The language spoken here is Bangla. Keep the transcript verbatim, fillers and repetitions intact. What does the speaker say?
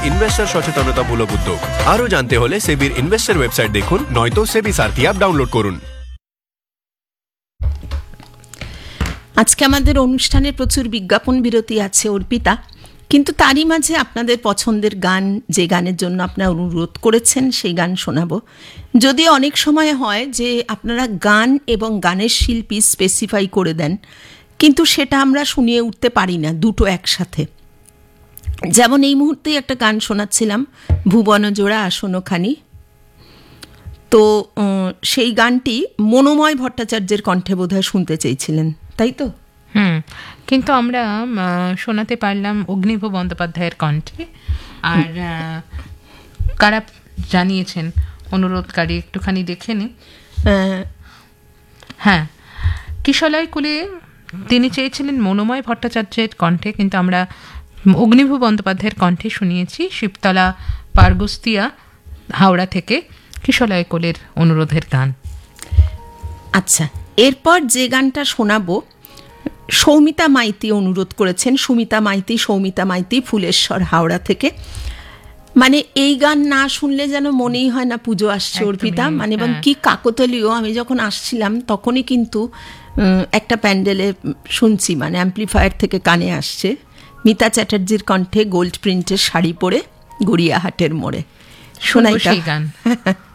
ইনভেস্টর সচেতনতামূলক উদ্যোগ। আরও জানতে হলে সেবির ইনভেস্টর ওয়েবসাইট দেখুন, নয়তো সেবি সারথি অ্যাপ ডাউনলোড করুন। আজকে আমাদের অনুষ্ঠানে প্রচুর বিজ্ঞাপন বিরতি আছে অর্পিতা, কিন্তু তারই মাঝে আপনাদের পছন্দের গান, যে গানের জন্য আপনারা অনুরোধ করেছেন সেই গান শোনাবো। যদি অনেক সময় হয় যে আপনারা গান এবং গানের শিল্পী স্পেসিফাই করে দেন, কিন্তু সেটা আমরা শুনিয়ে উঠতে পারি না দুটো একসাথে। যেমন এই মুহূর্তেই একটা গান শোনাচ্ছিলাম, ভুবন জোড়া আসনখানি। তো সেই গানটি মনোময় ভট্টাচার্যের কণ্ঠে বোধহয় শুনতে চেয়েছিলেন, তাই তো? হুম, কিন্তু আমরা শোনাতে পারলাম অগ্নিভ বন্দ্যোপাধ্যায়ের কণ্ঠে। আর কারা জানিয়েছেন অনুরোধকারী একটুখানি দেখে নি। হ্যাঁ, কিশলয় কুলে তিনি চেয়েছিলেন মনোময় ভট্টাচার্যের কণ্ঠে, কিন্তু আমরা অগ্নিভ বন্দ্যোপাধ্যায়ের কণ্ঠে শুনিয়েছি। শিবতলা পারগুস্তিয়া হাওড়া থেকে কিশলয় কোলের অনুরোধের গান। আচ্ছা, এরপর যে গানটা শোনাবো সৌমিতা মাইতি অনুরোধ করেছেন। সুমিতা মাইতি, সৌমিতা মাইতি, ফুলেশ্বর হাওড়া থেকে। মানে এই গান না শুনলে যেন মনেই হয় না পুজো আসছে অর্পিতা। মানে এবং কি কাকতালীয়। আমি যখন আসছিলাম তখনই কিন্তু একটা প্যান্ডেলে শুনছি, মানে অ্যাম্প্লিফায়ার থেকে কানে আসছে মিতা চ্যাটার্জির কণ্ঠে গোল্ড প্রিন্টের শাড়ি পরে গড়িয়াহাটের মোড়ে। শোনাই গান।